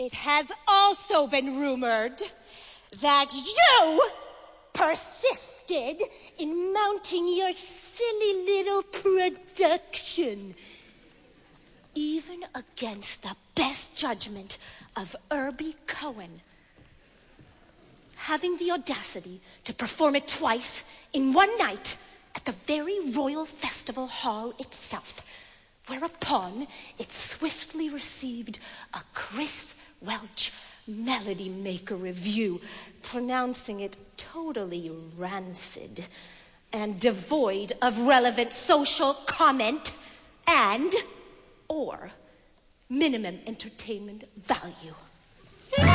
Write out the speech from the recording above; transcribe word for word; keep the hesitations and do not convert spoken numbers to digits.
It has also been rumored that you persisted in mounting your silly little production, even against the best judgment of Irby Cohen, having the audacity to perform it twice in one night at the very Royal Festival Hall itself, whereupon it swiftly received a Chris Welch Melody Maker review, pronouncing it totally rancid and devoid of relevant social comment and or minimum entertainment value.